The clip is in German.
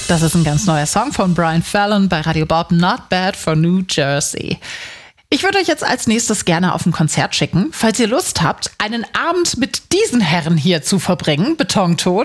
Das ist ein ganz neuer Song von Brian Fallon bei Radio Bob, Not Bad for New Jersey. Ich würde euch jetzt als nächstes gerne auf ein Konzert schicken. Falls ihr Lust habt, einen Abend mit diesen Herren hier zu verbringen, Betontot,